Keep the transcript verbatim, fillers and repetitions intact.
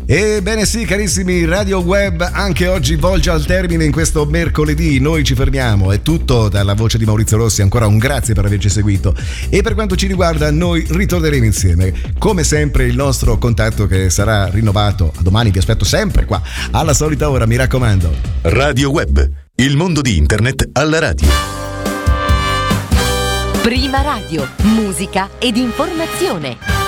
Ebbene sì, carissimi Radio Web, anche oggi volge al termine in questo mercoledì. Noi ci fermiamo, è tutto dalla voce di Maurizio Rossi. Ancora un grazie per averci seguito, e per quanto ci riguarda noi ritorneremo insieme. Come sempre il nostro contatto che sarà rinnovato. A domani, vi aspetto sempre qua alla solita ora, mi raccomando. Radio Web, il mondo di internet alla radio. Prima radio, musica ed informazione.